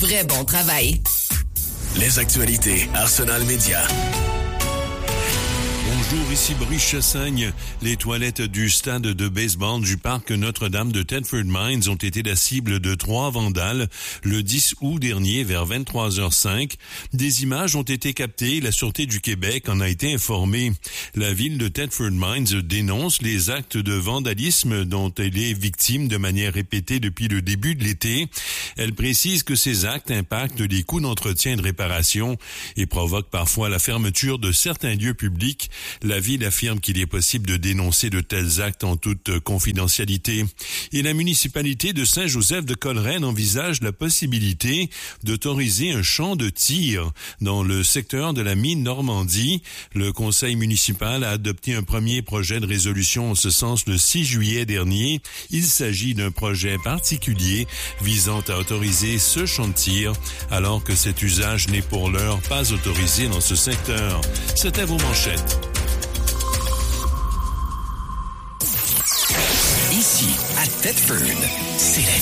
vrai bon travail. Les actualités Arsenal Média. Bonjour, ici Brice Chassagne. Les toilettes du stade de baseball du parc Notre-Dame de Thetford Mines ont été la cible de 3 vandales le 10 août dernier vers 23h05. Des images ont été captées et la Sûreté du Québec en a été informée. La ville de Thetford Mines dénonce les actes de vandalisme dont elle est victime de manière répétée depuis le début de l'été. Elle précise que ces actes impactent les coûts d'entretien et de réparation et provoquent parfois la fermeture de certains lieux publics. La ville affirme qu'il est possible de dénoncer de tels actes en toute confidentialité. Et la municipalité de Saint-Joseph de Coleraine envisage la possibilité d'autoriser un champ de tir dans le secteur de la mine Normandie. Le conseil municipal a adopté un premier projet de résolution en ce sens le 6 juillet dernier. Il s'agit d'un projet particulier visant à autoriser ce champ de tir alors que cet usage n'est pour l'heure pas autorisé dans ce secteur. C'était vos manchettes. Ici, à Thetford, c'est la